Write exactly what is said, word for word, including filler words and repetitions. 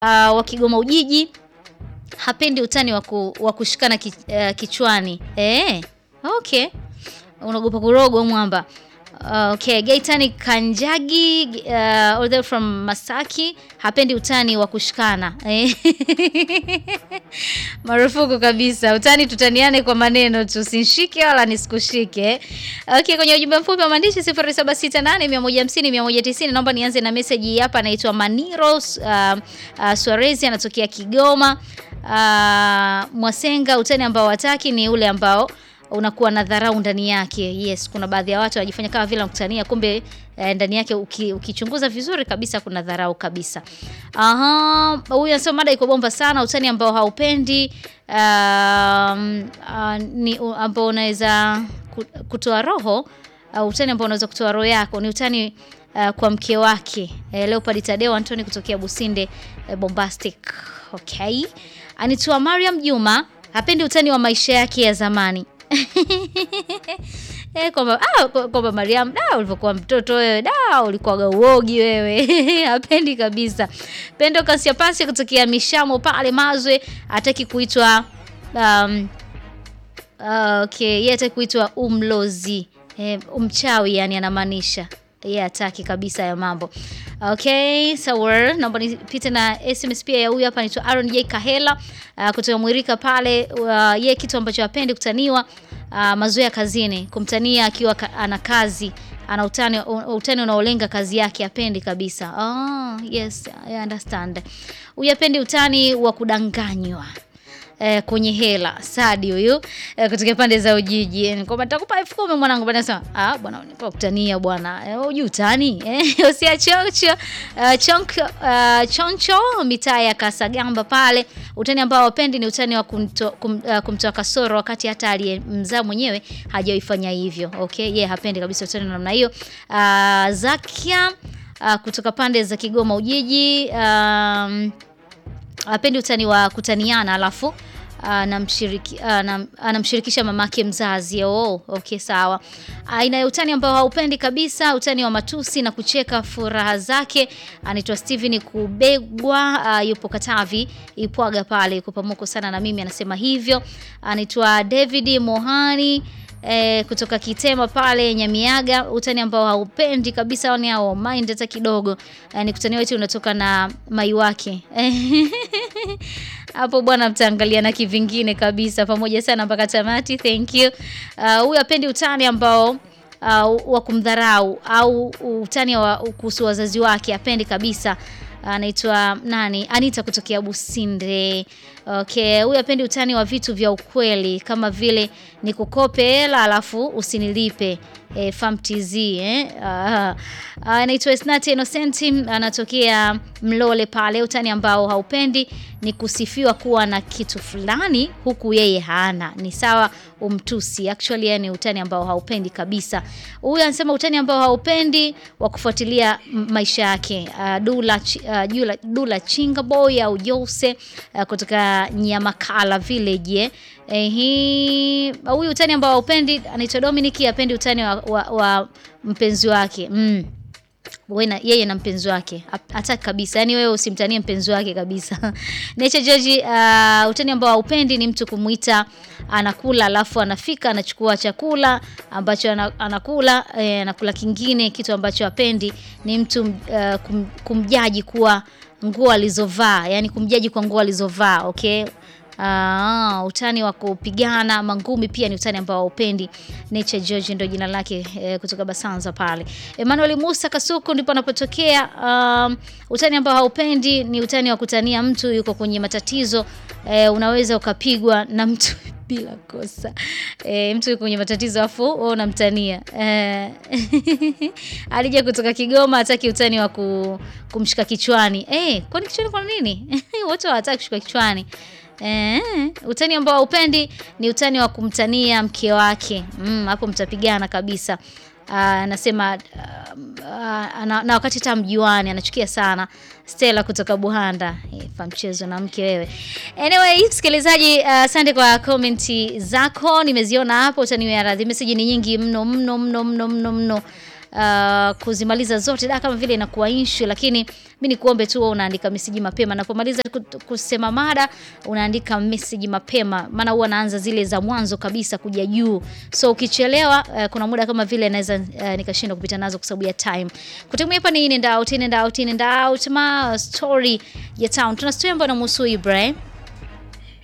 uh, wa Kigoma Ujiji hapendi utani wa kushikana ki, uh, kichwani. Eh, okay. Unagopa kurogwa mwamba. Uh, okay, Gaitani Kanjagi uh, order from Masaki hapendi utani wa kushikana. Eh. Marufuku kabisa. Utani tutaniane kwa maneno tu, sinshike wala nisikushike. Okay, kwenye ujumbe mfupi wa maandishi sifuri saba sita nane moja five zero moja tisa zero naomba nianze na message hapa. Anaitwa Maniro uh, uh, Suarez anatokea Kigoma. Uh, Mwasenga, utani ambao wataki ni ule ambao unakuwa na dharau ndani yake. Yes, kuna baadhi ya watu wanajifanya kama vile wanakutania, kumbe eh, ndani yake uki, ukichunguza vizuri kabisa kuna dharau kabisa. Aha, huyu anasema mada iko bomba sana. Utani ambao haupendi um, uh, ni ambao unaweza kutoa roho, uh, utani ambao unaweza kutoa roho yako ni utani uh, kwa mke wake. Eh, Leopard Tadeo Anthony kutokea Businde eh, Bombastic. Okay. Anitua Mariam Juma hapendi utani wa maisha yake ya zamani. Eh, kwamba ah kwamba Mariam, da ulipokuwa mtoto wewe, da ulikuwa uogi wewe. Hapendi kabisa. Pendo Kasia Pasi kutokea Mishamo pale Mazwe, hataki kuitwa um, uh, okay, yeye hataki kuitwa umlozi. Eh, umchawi yani anamaanisha. Yeye hataki kabisa ya mambo. Okay, sawa. Naomba nipite na S M S pia ya huyu hapa anaitwa Aaron J Kahela uh, kutoka Mwirika pale. Uh, yeye kitu ambacho hapendi kutaniwa uh, mazoea kazini, kumtania akiwa ka, ana kazi, ana utani utani unaolenga kazi yake hapendi kabisa. Oh, yes, I understand. Huyu hapendi utani wa kudanganywa. Eh, kwenye hela Sadi huyu eh, kutoka pande za Ujiji. Kwamba nitakupa elfu kumi mwanangu, bwana sema ah bwana nipa kutania bwana. Eh, unajua utani eh usiachocho uh, chonko uh, choncho mitaa ya Kasagamba pale. Utani ambao wapendi ni utani wa kumto, kum, uh, kumtoa kasoro wakati hata aliyemzaa mwenyewe hajaifanya hivyo. Okay, yeye yeah, hapendi kabisa utani namna hiyo. Uh, Zakia uh, kutoka pande za Kigoma Ujiji um, hapendi utani wa kutaniana alafu anamshiriki anamshirikisha mamake mzazi. Oh, okay, sawa. Aina ya utani ambao haupendi kabisa, utani wa matusi na kucheka furaha zake. Anaitwa Steven Kubegwa, uh, yupo Katavi Ipwaga pale, yuko pamoko sana na mimi anasema hivyo. Anaitwa David Mohani eh, kutoka Kitema pale Nyamiaga, utani ambao haupendi kabisa ni hao mind hata kidogo. Eh, ni kutani wetu unatoka na mai wake. Hapo bwana mtaangalia na kivingine kabisa. Pamoja sana mpaka tamati. Thank you. Uh, huyu hapendi utani ambao uh, wa kumdharau au utani wa kuhusu wazazi wake hapendi kabisa. Anaitwa uh, nani? Anita kutokea Businde. Okay, huyu hapendi utani wa vitu vya ukweli kama vile ni kukope hela alafu usinilipe. E, F A M T Z eh. Uh, anaitwa Esnati Innocent anatokea Mlole pale. Utani ambao haupendi ni kusifiwa kuwa na kitu fulani huku yeye hana. Ni sawa umtusi. Actually yani utani ambao haupendi kabisa. Huyu anasema utani ambao haupendi wa kufuatilia maisha yake. Uh, Dula uh, Dula, Dula Chinga Boy au Jose uh, kutoka Nyamakala Village eh. Eh, huyu utani ambao haupendi anaitwa Dominic, hapendi utani wa, wa, wa mpenzi wake. Mm. Wewe yeye na mpenzi wake hataki kabisa. Yaani wewe usimtanie mpenzi wake kabisa. Nature George, uh, utani ambao haupendi ni mtu kumuita anakula alafu anafika anachukua chakula ambacho anakula eh, anakula kingine. Kitu ambacho hapendi ni mtu uh, kum, kumjaji kuwa nguo alizovaa, yani kumjaji kwa nguo alizovaa. Okay. Ah, utani wa kupigana mangumi pia ni utani ambao haupendi. Nature George ndio jina lake e, kutoka Basanza pale. Emmanuel Musa Kasuku ndipo anapotokea. Um, utani ambao haupendi ni utani wa kutania mtu yuko kwenye matatizo. E, unaweza ukapigwa na mtu bila kosa. E, mtu yuko kwenye matatizo afu wewe unamtania. E, alija kutoka Kigoma hataki utani wa kumshika kichwani. Eh, kwani kichwani kwa nini? Wote hawataka kushika kichwani. Eh, utani ambao haupendi ni utani wa kumtania mke wake. Mm, hapo mtapigana kabisa. Anasema uh, uh, na, na wakati tamjuani anachukia sana. Stella kutoka Buhanda. E, fa mchezo na mke wewe. Anyway, msikilizaji, asante uh, kwa komenti zako. Nimeziona hapo, utaniwia radhi. Message ni nyingi mno mno mno mno mno mno. uh, kuzimaliza zote da kama vile inakuwa issue, lakini mimi nikuombe tu wewe unaandika message mapema. Napomaliza kusema mada unaandika message mapema, maana huwa naanza zile za mwanzo kabisa kuja juu. So ukichelewa uh, kuna muda kama vile naweza uh, nikashindwa kupita nazo kwa sababu ya time. Kutumia hapa ni in and out, in and out, in and out ma story ya town. Tuna story ambayo inamhusu Ibrahim.